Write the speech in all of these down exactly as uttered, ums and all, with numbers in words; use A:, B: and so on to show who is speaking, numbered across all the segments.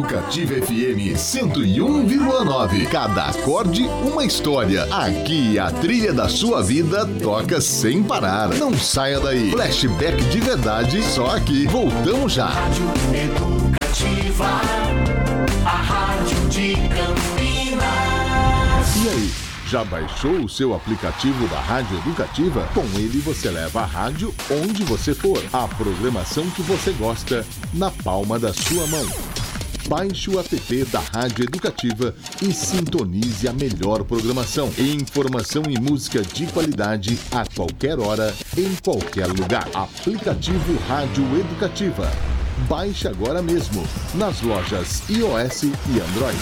A: Educativa F M cento e um vírgula nove. Cada acorde, uma história. Aqui a trilha da sua vida toca sem parar. Não saia daí. Flashback de verdade, só aqui. Voltamos já.
B: Rádio Educativa, a rádio de Campinas.
A: E aí? Já baixou o seu aplicativo da Rádio Educativa? Com ele você leva a rádio onde você for. A programação que você gosta na palma da sua mão. Baixe o app da Rádio Educativa e sintonize a melhor programação. Informação e música de qualidade a qualquer hora, em qualquer lugar. Aplicativo Rádio Educativa. Baixe agora mesmo nas lojas iOS e Android.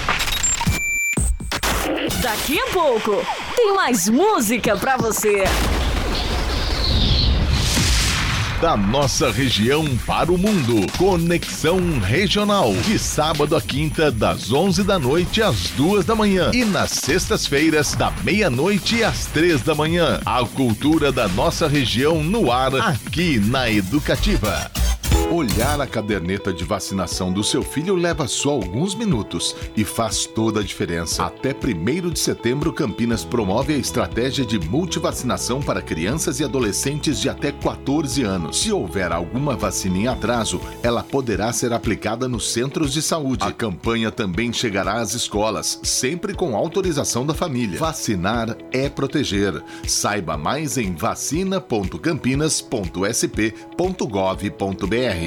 C: Daqui a pouco tem mais música pra você.
A: Da nossa região para o mundo. Conexão Regional. De sábado a quinta, das onze da noite às duas da manhã. E nas sextas-feiras, da meia-noite às três da manhã. A cultura da nossa região no ar, aqui na Educativa. Olhar a caderneta de vacinação do seu filho leva só alguns minutos e faz toda a diferença. Até primeiro de setembro, Campinas promove a estratégia de multivacinação para crianças e adolescentes de até quatorze anos. Se houver alguma vacina em atraso, ela poderá ser aplicada nos centros de saúde. A campanha também chegará às escolas, sempre com autorização da família. Vacinar é proteger. Saiba mais em vacina ponto campinas ponto s p ponto gov ponto b r.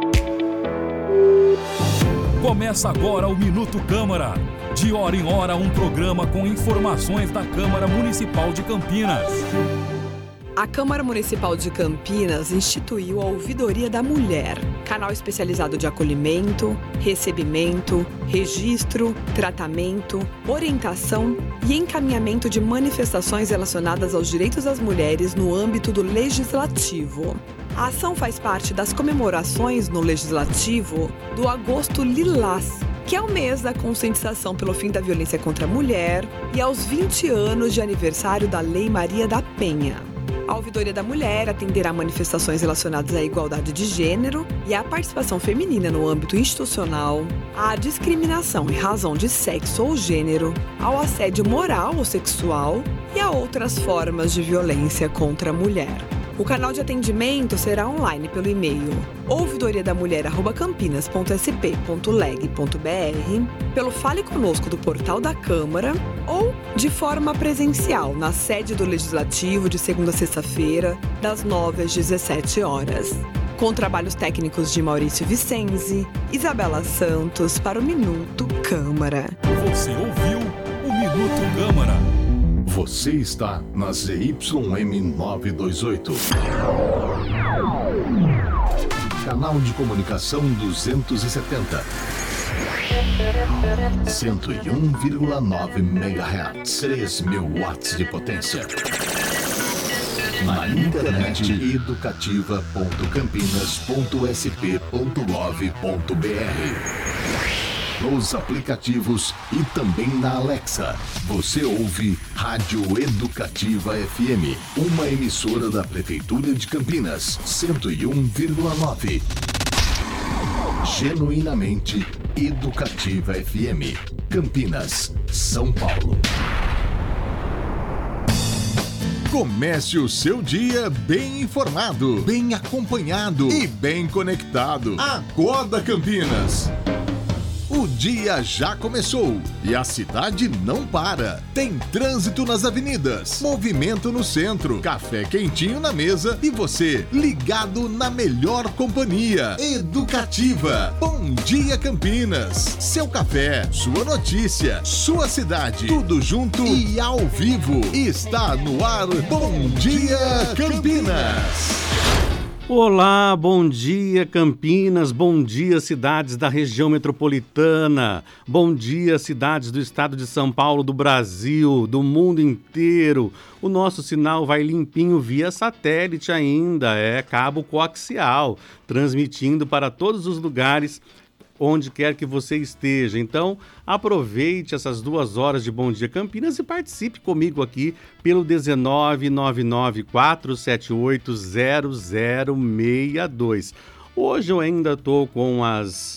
D: Começa agora o Minuto Câmara. De hora em hora, um programa com informações da Câmara Municipal de Campinas.
E: A Câmara Municipal de Campinas instituiu a Ouvidoria da Mulher, canal especializado de acolhimento, recebimento, registro, tratamento, orientação e encaminhamento de manifestações relacionadas aos direitos das mulheres no âmbito do Legislativo. A ação faz parte das comemorações no Legislativo do Agosto Lilás, que é o mês da conscientização pelo fim da violência contra a mulher e aos vinte anos de aniversário da Lei Maria da Penha. A Ouvidoria da Mulher atenderá manifestações relacionadas à igualdade de gênero e à participação feminina no âmbito institucional, à discriminação em razão de sexo ou gênero, ao assédio moral ou sexual e a outras formas de violência contra a mulher. O canal de atendimento será online pelo e-mail ouvidoria da mulher arroba campinas ponto s p ponto leg ponto b r, pelo Fale Conosco do portal da Câmara ou de forma presencial na sede do Legislativo de segunda a sexta-feira, das nove às dezessete horas. Com trabalhos técnicos de Maurício Vicenzi, Isabela Santos para o Minuto Câmara.
D: Você ouviu o Minuto Câmara.
A: Você está na Z Y M novecentos e vinte e oito. Canal de comunicação duzentos e setenta. cento e um vírgula nove megahertz. três mil watts de potência. Na internet, educativa ponto campinas ponto s p ponto gov ponto b r. Nos aplicativos e também na Alexa. Você ouve Rádio Educativa F M, uma emissora da Prefeitura de Campinas, cento e um vírgula nove. Genuinamente Educativa F M, Campinas, São Paulo. Comece o seu dia bem informado, bem acompanhado e bem conectado. Acorda, Campinas! O dia já começou e a cidade não para. Tem trânsito nas avenidas, movimento no centro, café quentinho na mesa e você ligado na melhor companhia. Educativa. Bom dia, Campinas. Seu café, sua notícia, sua cidade. Tudo junto e ao vivo. Está no ar. Bom dia, Campinas.
F: Olá, bom dia Campinas, bom dia cidades da região metropolitana, bom dia cidades do estado de São Paulo, do Brasil, do mundo inteiro. O nosso sinal vai limpinho via satélite ainda, é cabo coaxial, transmitindo para todos os lugares onde quer que você esteja. Então, aproveite essas duas horas de Bom Dia Campinas e participe comigo aqui pelo um nove nove nove quatro sete oito zero zero seis dois. Hoje eu ainda estou com as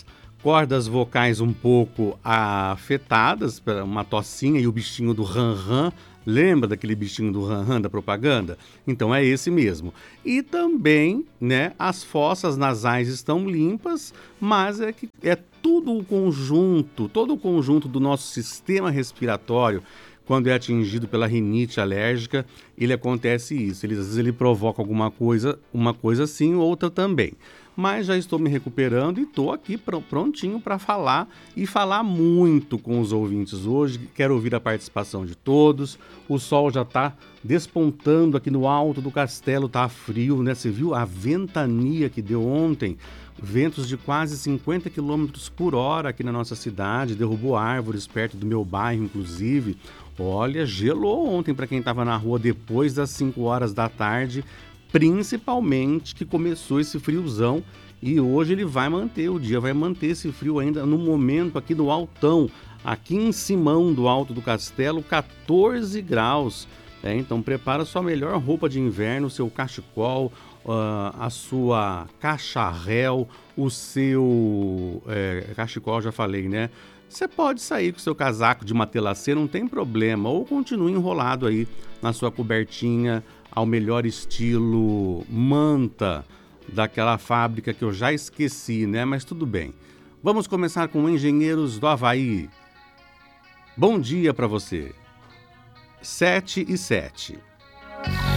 F: cordas vocais um pouco afetadas, uma tossinha e o bichinho do ran-ran. Lembra daquele bichinho do ran-ran da propaganda? Então é esse mesmo. E também, né, as fossas nasais estão limpas, mas é que é tudo o conjunto, todo o conjunto do nosso sistema respiratório. Quando é atingido pela rinite alérgica, ele acontece isso. Ele, às vezes ele provoca alguma coisa, uma coisa sim, outra também. Mas já estou me recuperando e estou aqui prontinho para falar e falar muito com os ouvintes hoje. Quero ouvir a participação de todos. O sol já está despontando aqui no alto do castelo, está frio, né? Você viu a ventania que deu ontem? Ventos de quase cinquenta quilômetros por hora aqui na nossa cidade, derrubou árvores perto do meu bairro, inclusive. Olha, gelou ontem para quem estava na rua depois das cinco horas da tarde, principalmente que começou esse friozão, e hoje ele vai manter, o dia vai manter esse frio ainda no momento aqui no Altão, aqui em Simão do Alto do Castelo, catorze graus. É, então prepara sua melhor roupa de inverno, seu cachecol, uh, a sua cacharel, o seu é, cachecol, já falei, né? Você pode sair com o seu casaco de matelacê, não tem problema, ou continue enrolado aí na sua cobertinha, ao melhor estilo manta daquela fábrica que eu já esqueci, né? Mas tudo bem. Vamos começar com Engenheiros do Havaí. Bom dia para você. sete e sete.